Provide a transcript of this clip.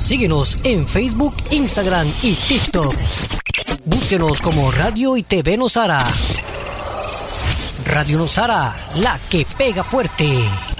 Síguenos en Facebook, Instagram y TikTok. Búsquenos como Radio y TV Nosara. Radio Nosara, la que pega fuerte.